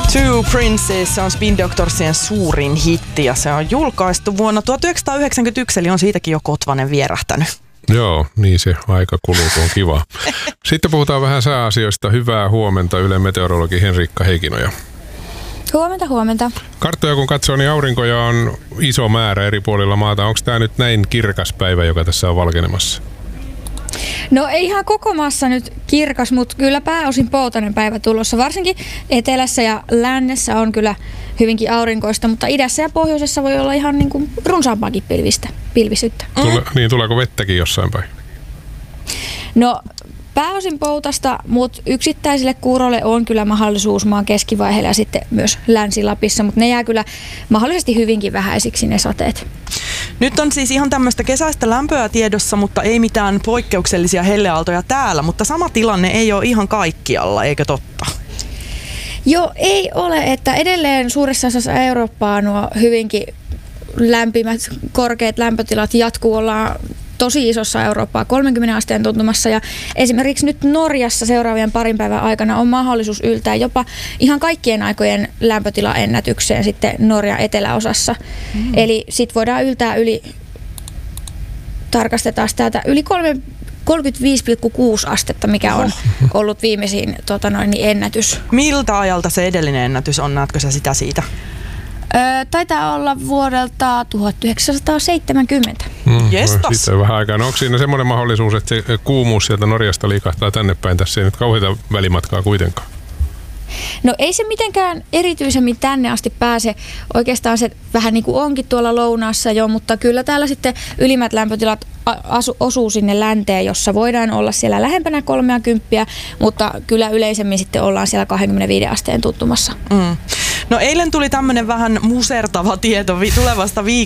Two Princes, se on Spin Doctorsien suurin hitti ja se on julkaistu vuonna 1991, eli on siitäkin jo kotvanen vierähtänyt. Joo, niin se aika kuluu, kun on kiva. Sitten puhutaan vähän sääasioista. Hyvää huomenta Ylen meteorologi Henriikka Heikinoja. Huomenta. Karttoja kun katsoo, niin aurinkoja on iso määrä eri puolilla maata. Onko tämä nyt näin kirkas päivä, joka tässä on valkenemassa? No ei ihan koko maassa nyt kirkas, mutta kyllä pääosin poutainen päivä tulossa. Varsinkin etelässä ja lännessä on kyllä hyvinkin aurinkoista, mutta idässä ja pohjoisessa voi olla ihan niin kuin runsaampaakin pilvisyyttä. Niin, tuleeko vettäkin jossain päin? No pääosin poutasta, mutta yksittäisille kuuroille on kyllä mahdollisuus maan keskivaiheella ja sitten myös Länsi-Lapissa, mutta ne jää kyllä mahdollisesti hyvinkin vähäisiksi ne sateet. Nyt on siis ihan tämmöistä kesäistä lämpöä tiedossa, mutta ei mitään poikkeuksellisia helleaaltoja täällä, mutta sama tilanne ei ole ihan kaikkialla, eikö totta? Joo, ei ole, että edelleen suuressa osassa Eurooppaa nuo hyvinkin lämpimät, korkeat lämpötilat jatkuu, ollaan tosi isossa Eurooppaa 30 asteen tuntumassa ja esimerkiksi nyt Norjassa seuraavien parin päivän aikana on mahdollisuus yltää jopa ihan kaikkien aikojen lämpötilaennätykseen sitten Norjan eteläosassa. Eli sit voidaan yltää tarkastetaan täältä yli 35,6 astetta, mikä on ollut viimeisin ennätys. Miltä ajalta se edellinen ennätys on? Näetkö sä sitä siitä? Taitaa olla vuodelta 1970. Jestas. Sitten on vähän aikaa. No, onko siinä semmoinen mahdollisuus, että se kuumuus sieltä Norjasta liikahtaa tänne päin? Tässä ei nyt kauheita välimatkaa kuitenkaan. No ei se mitenkään erityisemmin tänne asti pääse. Oikeastaan se vähän niin kuin onkin tuolla lounaassa jo, mutta kyllä täällä sitten ylimmät lämpötilat osuu sinne länteen, jossa voidaan olla siellä lähempänä 30, mutta kyllä yleisemmin sitten ollaan siellä 25 asteen tuntumassa. No eilen tuli tämmöinen vähän musertava tieto tulevasta viikosta.